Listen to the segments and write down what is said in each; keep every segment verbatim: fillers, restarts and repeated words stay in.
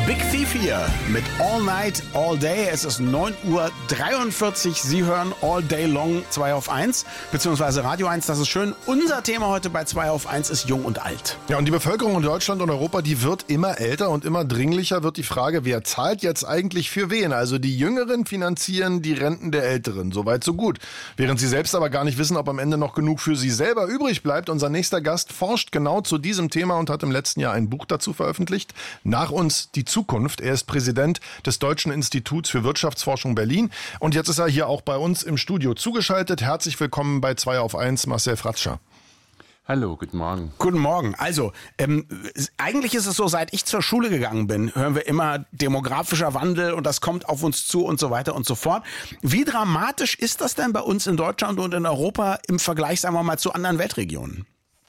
Big Thief hier mit All Night, All Day. Es ist neun Uhr dreiundvierzig. Sie hören All Day Long zwei auf eins, beziehungsweise Radio eins. Das ist schön. Unser Thema heute bei zwei auf eins ist Jung und Alt. Ja, und die Bevölkerung in Deutschland und Europa, die wird immer älter und immer dringlicher wird die Frage, wer zahlt jetzt eigentlich für wen? Also die Jüngeren finanzieren die Renten der Älteren. Soweit, so gut. Während sie selbst aber gar nicht wissen, ob am Ende noch genug für sie selber übrig bleibt. Unser nächster Gast forscht genau zu diesem Thema und hat im letzten Jahr ein Buch dazu veröffentlicht. Nach uns die Zukunft. Er ist Präsident des Deutschen Instituts für Wirtschaftsforschung Berlin. Und jetzt ist er hier auch bei uns im Studio zugeschaltet. Herzlich willkommen bei zwei auf eins, Marcel Fratscher. Hallo, guten Morgen. Guten Morgen. Also, ähm, eigentlich ist es so, seit ich zur Schule gegangen bin, hören wir immer demografischer Wandel und das kommt auf uns zu und so weiter und so fort. Wie dramatisch ist das denn bei uns in Deutschland und in Europa im Vergleich, sagen wir mal, zu anderen Weltregionen?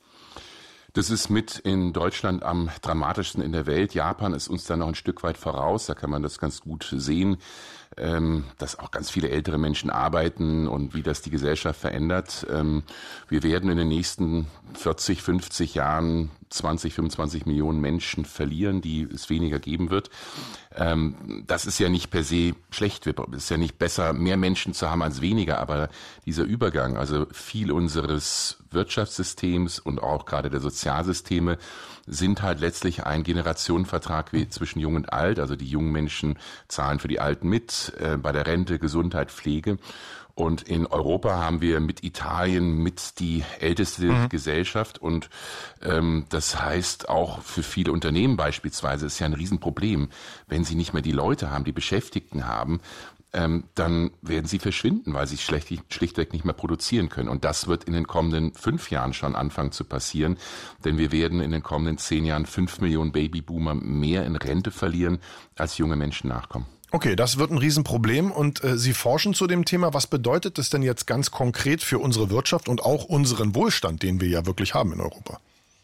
Das ist mit in Deutschland am dramatischsten in der Welt. Japan ist uns da noch ein Stück weit voraus. Da kann man das ganz gut sehen, ähm, dass auch ganz viele ältere Menschen arbeiten und wie das die Gesellschaft verändert. Ähm, wir werden in den nächsten vierzig, fünfzig Jahren zwanzig, fünfundzwanzig Millionen Menschen verlieren, die es weniger geben wird. Ähm, das ist ja nicht per se schlecht. Es ist ja nicht besser, mehr Menschen zu haben als weniger. Aber dieser Übergang, also viel unseres Wirtschaftssystems und auch gerade der Sozialsysteme sind halt letztlich ein Generationenvertrag wie zwischen Jung und Alt. Also die jungen Menschen zahlen für die Alten mit, äh, bei der Rente, Gesundheit, Pflege. Und in Europa haben wir mit Italien mit die älteste mhm. Gesellschaft. Und ähm, das heißt auch für viele Unternehmen beispielsweise ist ja ein Riesenproblem, wenn sie nicht mehr die Leute haben, die Beschäftigten haben, ähm, dann werden sie verschwinden, weil sie schlicht, schlichtweg nicht mehr produzieren können. Und das wird in den kommenden fünf Jahren schon anfangen zu passieren. Denn wir werden in den kommenden zehn Jahren fünf Millionen Babyboomer mehr in Rente verlieren, als junge Menschen nachkommen. Okay, das wird ein Riesenproblem und äh, Sie forschen zu dem Thema. Was bedeutet das denn jetzt ganz konkret für unsere Wirtschaft und auch unseren Wohlstand, den wir ja wirklich haben in Europa?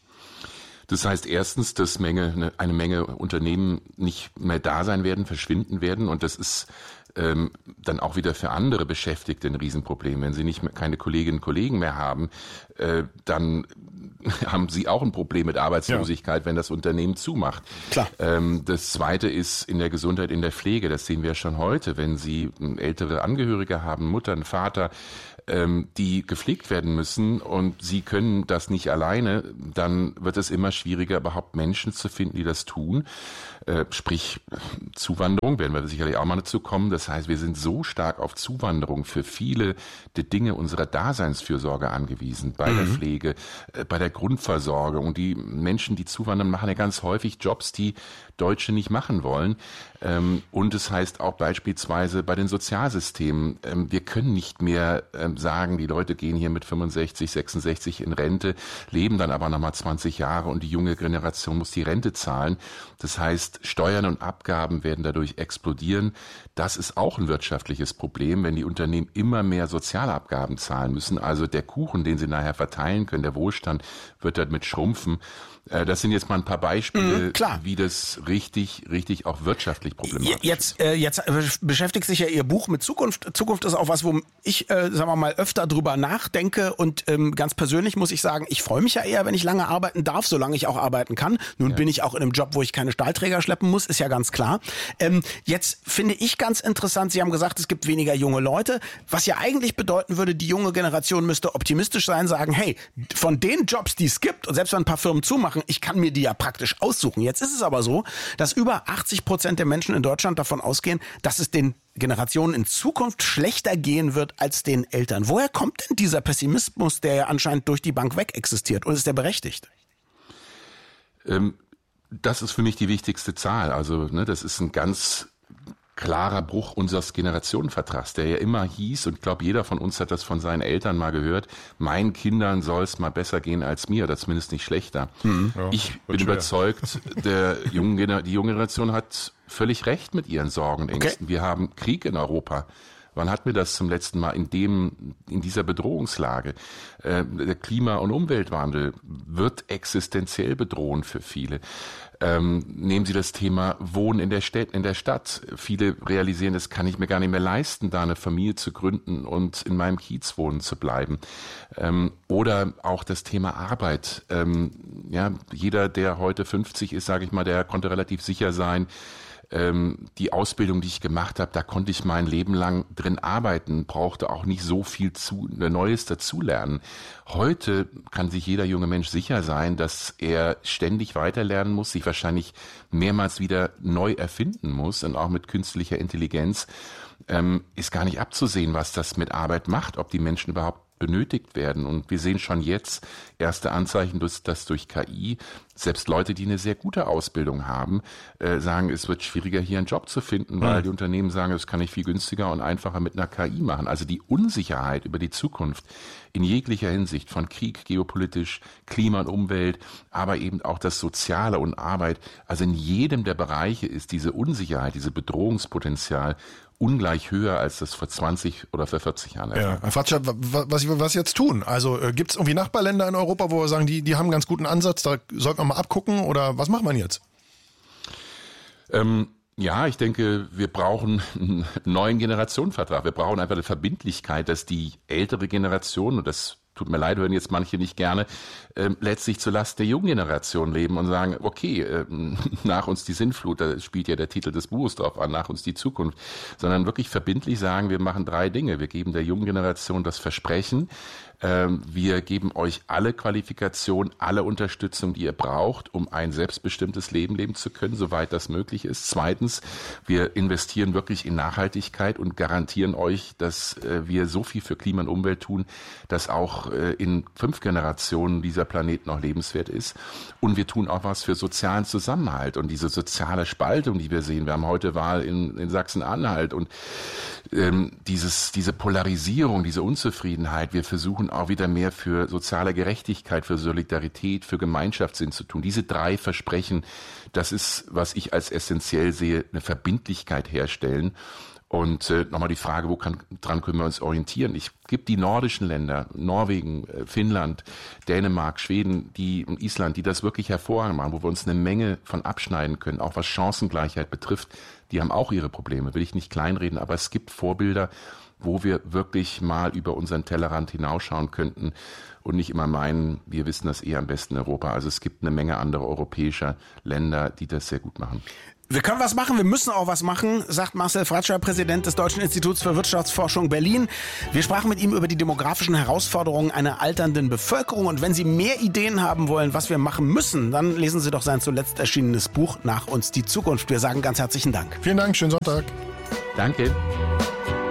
Das heißt erstens, dass Menge, eine Menge Unternehmen nicht mehr da sein werden, verschwinden werden und das ist ähm, dann auch wieder für andere Beschäftigte ein Riesenproblem. Wenn sie nicht mehr, keine Kolleginnen und Kollegen mehr haben, äh, dann haben sie auch ein Problem mit Arbeitslosigkeit, ja. wenn das Unternehmen zumacht. Klar. Ähm, das Zweite ist in der Gesundheit, in der Pflege. Das sehen wir schon heute, wenn Sie ältere Angehörige haben, Mutter, einen Vater, ähm, die gepflegt werden müssen und Sie können das nicht alleine, dann wird es immer schwieriger, überhaupt Menschen zu finden, die das tun. Äh, sprich Zuwanderung, werden wir sicherlich auch mal dazu kommen. Das heißt, wir sind so stark auf Zuwanderung für viele der Dinge unserer Daseinsfürsorge angewiesen, bei mhm. der Pflege, äh, bei der Grundversorgung. Und die Menschen, die zuwandern, machen ja ganz häufig Jobs, die Deutsche nicht machen wollen. Ähm, und es heißt auch beispielsweise bei den Sozialsystemen, ähm, wir können nicht mehr ähm, sagen, die Leute gehen hier mit fünfundsechzig, sechsundsechzig in Rente, leben dann aber nochmal zwanzig Jahre und die junge Generation muss die Rente zahlen. Das heißt, Steuern und Abgaben werden dadurch explodieren. Das ist auch ein wirtschaftliches Problem, wenn die Unternehmen immer mehr Sozialabgaben zahlen müssen. Also der Kuchen, den sie nachher verteilen können, der Wohlstand, wird damit schrumpfen. Das sind jetzt mal ein paar Beispiele, mhm, klar. wie das richtig, richtig auch wirtschaftlich problematisch ist. Jetzt, äh, jetzt beschäftigt sich ja Ihr Buch mit Zukunft. Zukunft ist auch was, wo ich, äh, sagen wir mal, öfter drüber nachdenke und ähm, ganz persönlich muss ich sagen, ich freue mich ja eher, wenn ich lange arbeiten darf, solange ich auch arbeiten kann. Nun ja. bin ich auch in einem Job, wo ich keine Stahlträger schleppen muss, ist ja ganz klar. Ähm, jetzt finde ich ganz interessant, Sie haben gesagt, es gibt weniger junge Leute, was ja eigentlich bedeuten würde, die junge Generation müsste optimistisch sein, sagen, hey, von den Jobs, die es gibt und selbst wenn ein paar Firmen zumachen, ich kann mir die ja praktisch aussuchen. Jetzt ist es aber so, dass über achtzig Prozent der Menschen in Deutschland davon ausgehen, dass es den Generationen in Zukunft schlechter gehen wird als den Eltern. Woher kommt denn dieser Pessimismus, der ja anscheinend durch die Bank weg existiert? Und ist der berechtigt? Ähm, das ist für mich die wichtigste Zahl. Also, ne, das ist ein ganz klarer Bruch unseres Generationenvertrags, der ja immer hieß, und ich glaube, jeder von uns hat das von seinen Eltern mal gehört, meinen Kindern soll es mal besser gehen als mir, oder zumindest nicht schlechter. Mhm. Ja, ich bin schwer. überzeugt, der jungen Gener- die junge Generation hat völlig recht mit ihren Sorgen und Ängsten. Okay. Wir haben Krieg in Europa. Wann hatten wir das zum letzten Mal in dem, in dieser Bedrohungslage? Äh, der Klima- und Umweltwandel wird existenziell bedrohend für viele. Ähm, nehmen Sie das Thema Wohnen in der Stadt, in der Stadt. Viele realisieren, das kann ich mir gar nicht mehr leisten, da eine Familie zu gründen und in meinem Kiez wohnen zu bleiben. Ähm, oder auch das Thema Arbeit. Ähm, ja, jeder, der heute fünfzig ist, sage ich mal, der konnte relativ sicher sein, die Ausbildung, die ich gemacht habe, da konnte ich mein Leben lang drin arbeiten, brauchte auch nicht so viel zu, Neues dazulernen. Heute kann sich jeder junge Mensch sicher sein, dass er ständig weiterlernen muss, sich wahrscheinlich mehrmals wieder neu erfinden muss, und auch mit künstlicher Intelligenz ähm, ist gar nicht abzusehen, was das mit Arbeit macht, ob die Menschen überhaupt benötigt werden. Und wir sehen schon jetzt erste Anzeichen, dass durch K I selbst Leute, die eine sehr gute Ausbildung haben, äh, sagen, es wird schwieriger, hier einen Job zu finden, weil mhm. die Unternehmen sagen, das kann ich viel günstiger und einfacher mit einer K I machen. Also die Unsicherheit über die Zukunft in jeglicher Hinsicht, von Krieg, geopolitisch, Klima und Umwelt, aber eben auch das Soziale und Arbeit. Also in jedem der Bereiche ist diese Unsicherheit, diese Bedrohungspotenzial ungleich höher, als das vor zwanzig oder vor vierzig Jahren ja. Herr Fratscher, was, was jetzt tun? Also äh, gibt es irgendwie Nachbarländer in Europa, wo wir sagen, die, die haben einen ganz guten Ansatz, da sollte man mal abgucken, oder was macht man jetzt? Ähm, ja, ich denke, wir brauchen einen neuen Generationenvertrag. Wir brauchen einfach eine Verbindlichkeit, dass die ältere Generation, und das tut mir leid, hören jetzt manche nicht gerne, äh, letztlich zur Last der jungen Generation leben und sagen, okay, äh, nach uns die Sintflut, da spielt ja der Titel des Buches drauf an, nach uns die Zukunft, sondern wirklich verbindlich sagen, wir machen drei Dinge. Wir geben der jungen Generation das Versprechen, äh, wir geben euch alle Qualifikationen, alle Unterstützung, die ihr braucht, um ein selbstbestimmtes Leben leben zu können, soweit das möglich ist. Zweitens, wir investieren wirklich in Nachhaltigkeit und garantieren euch, dass äh, wir so viel für Klima und Umwelt tun, dass auch in fünf Generationen dieser Planet noch lebenswert ist. Und wir tun auch was für sozialen Zusammenhalt und diese soziale Spaltung, die wir sehen. Wir haben heute Wahl in, in Sachsen-Anhalt und ähm, dieses, diese Polarisierung, diese Unzufriedenheit. Wir versuchen auch wieder mehr für soziale Gerechtigkeit, für Solidarität, für Gemeinschaftssinn zu tun. Diese drei Versprechen, das ist, was ich als essentiell sehe, eine Verbindlichkeit herstellen. Und äh, nochmal die Frage, wo kann, dran können wir uns orientieren? Ich gebe die nordischen Länder, Norwegen, äh, Finnland, Dänemark, Schweden, die und Island, die das wirklich hervorragend machen, wo wir uns eine Menge von abschneiden können, auch was Chancengleichheit betrifft. Die haben auch ihre Probleme, will ich nicht kleinreden, aber es gibt Vorbilder, wo wir wirklich mal über unseren Tellerrand hinausschauen könnten und nicht immer meinen, wir wissen das eher am besten in Europa. Also es gibt eine Menge anderer europäischer Länder, die das sehr gut machen. Wir können was machen, wir müssen auch was machen, sagt Marcel Fratscher, Präsident des Deutschen Instituts für Wirtschaftsforschung Berlin. Wir sprachen mit ihm über die demografischen Herausforderungen einer alternden Bevölkerung. Und wenn Sie mehr Ideen haben wollen, was wir machen müssen, dann lesen Sie doch sein zuletzt erschienenes Buch Nach uns die Zukunft. Wir sagen ganz herzlichen Dank. Vielen Dank, schönen Sonntag. Danke.